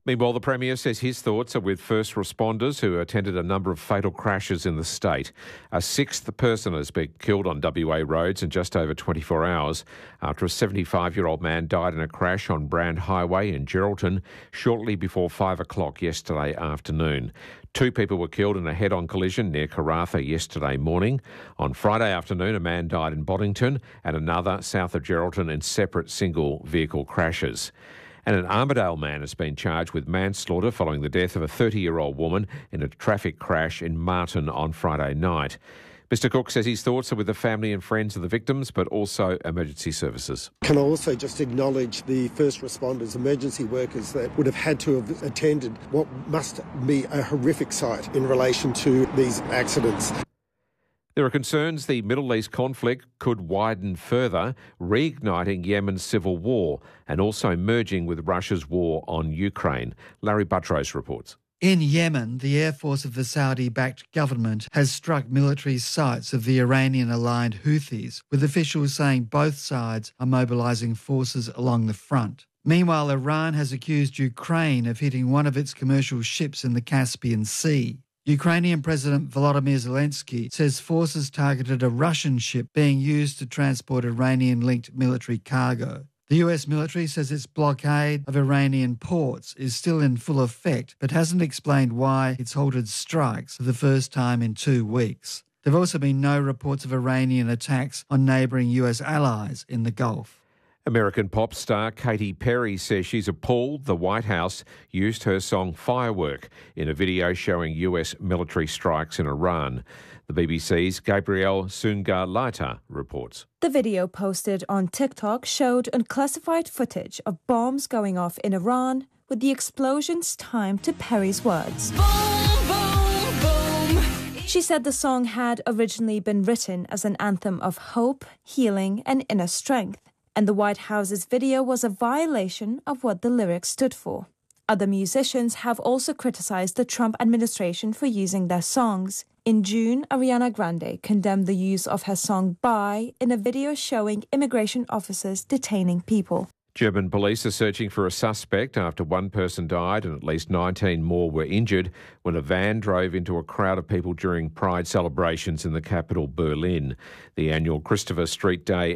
Meanwhile, the Premier says his thoughts are with first responders who attended a number of fatal crashes in the state. A sixth person has been killed on WA roads in just over 24 hours after a 75-year-old man died in a crash on Brand Highway in Geraldton shortly before 5 o'clock yesterday afternoon. 2 people were killed in a head-on collision near Karratha yesterday morning. On Friday afternoon, a man died in Boddington and another south of Geraldton in separate single-vehicle crashes. And an Armidale man has been charged with manslaughter following the death of a 30-year-old woman in a traffic crash in Martin on Friday night. Mr Cook says his thoughts are with the family and friends of the victims, but also emergency services. Can I also just acknowledge the first responders, emergency workers that would have had to have attended what must be a horrific sight in relation to these accidents. There are concerns the Middle East conflict could widen further, reigniting Yemen's civil war and also merging with Russia's war on Ukraine. Larry Buttrose reports. In Yemen, the air force of the Saudi-backed government has struck military sites of the Iranian-aligned Houthis, with officials saying both sides are mobilising forces along the front. Meanwhile, Iran has accused Ukraine of hitting one of its commercial ships in the Caspian Sea. Ukrainian President Volodymyr Zelensky says forces targeted a Russian ship being used to transport Iranian-linked military cargo. The US military says its blockade of Iranian ports is still in full effect, but hasn't explained why it's halted strikes for the first time in 2 weeks. There have also been no reports of Iranian attacks on neighbouring US allies in the Gulf. American pop star Katy Perry says she's appalled the White House used her song Firework in a video showing US military strikes in Iran. The BBC's Gabrielle Sungar-Leiter reports. The video posted on TikTok showed unclassified footage of bombs going off in Iran, with the explosions timed to Perry's words. Boom, boom, boom. She said the song had originally been written as an anthem of hope, healing and inner strength, and the White House's video was a violation of what the lyrics stood for. Other musicians have also criticised the Trump administration for using their songs. In June, Ariana Grande condemned the use of her song Bye in a video showing immigration officers detaining people. German police are searching for a suspect after one person died and at least 19 more were injured when a van drove into a crowd of people during Pride celebrations in the capital, Berlin. The annual Christopher Street Day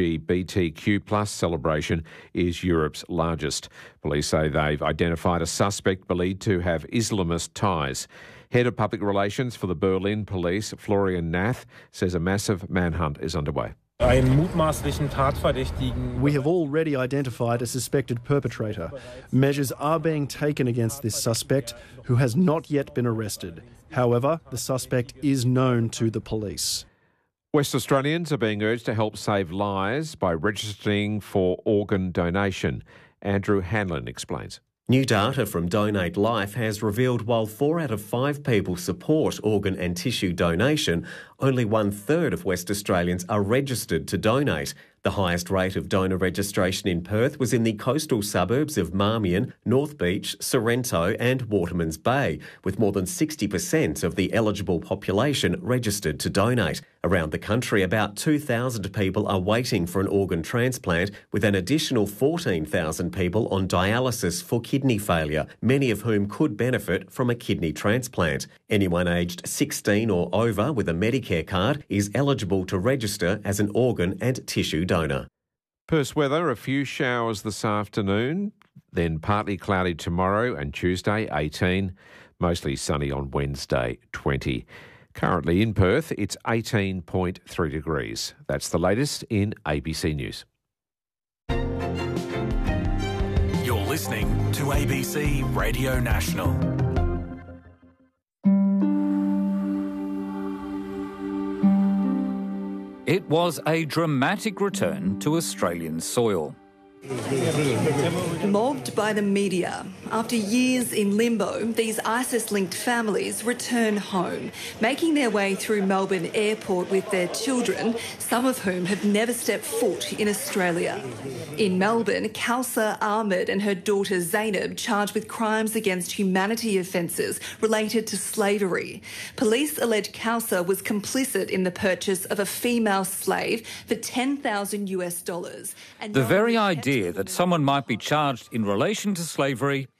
LGBTQ+ celebration is Europe's largest. Police say they've identified a suspect believed to have Islamist ties. Head of Public Relations for the Berlin Police, Florian Nath, says a massive manhunt is underway. We have already identified a suspected perpetrator. Measures are being taken against this suspect, who has not yet been arrested. However, the suspect is known to the police. West Australians are being urged to help save lives by registering for organ donation. Andrew Hanlon explains. New data from Donate Life has revealed while 4 out of 5 people support organ and tissue donation, only 1/3 of West Australians are registered to donate. The highest rate of donor registration in Perth was in the coastal suburbs of Marmion, North Beach, Sorrento and Waterman's Bay, with more than 60% of the eligible population registered to donate. Around the country, about 2,000 people are waiting for an organ transplant, with an additional 14,000 people on dialysis for kidney failure, many of whom could benefit from a kidney transplant. Anyone aged 16 or over with a Medicare card is eligible to register as an organ and tissue donor. Perth weather, a few showers this afternoon, then partly cloudy tomorrow and Tuesday, 18. Mostly sunny on Wednesday, 20. Currently in Perth, it's 18.3 degrees. That's the latest in ABC News. You're listening to ABC Radio National. It was a dramatic return to Australian soil. Mobbed by the media. After years in limbo, these ISIS-linked families return home, making their way through Melbourne Airport with their children, some of whom have never stepped foot in Australia. In Melbourne, Kausar Ahmed and her daughter Zainab charged with crimes against humanity offences related to slavery. Police allege Kausar was complicit in the purchase of a female slave for $10,000 US. The very idea that someone might be charged in relation to slavery